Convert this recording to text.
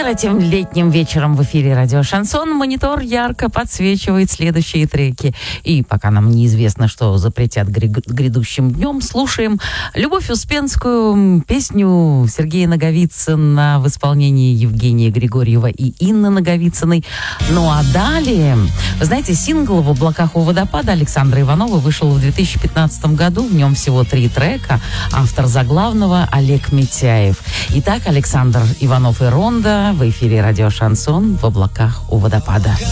Этим летним вечером в эфире радио «Шансон» монитор ярко подсвечивает следующие треки. И пока нам неизвестно, что запретят грядущим днем, слушаем Любовь Успенскую, песню Сергея Наговицына в исполнении Евгения Григорьева и Инны Наговицыной. Ну а далее, вы знаете, сингл «В облаках у водопада» Александра Иванова вышел в 2015 году. В нем всего 3 трека. Автор заглавного Олег Митяев. Итак, Александр Иванов и Ронда в эфире радио «Шансон» в облаках у водопада.